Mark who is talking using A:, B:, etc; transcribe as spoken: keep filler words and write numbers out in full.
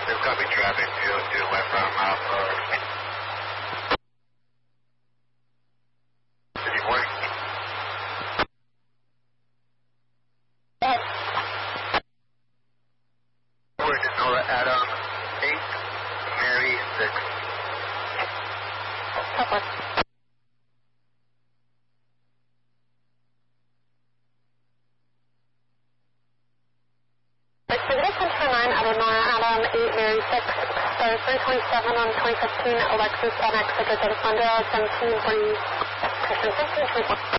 A: There's going to be traffic to, to the west on mile four. City Point. Forward to Nora Adam eight, Mary six.
B: Southwest. Executive Center nine out of Nora Adam eight, Mary six, star three twenty-seven on twenty fifteen, Alexis N X, Cedric Alexandra seventeen forty, Christian fifteen twenty-one.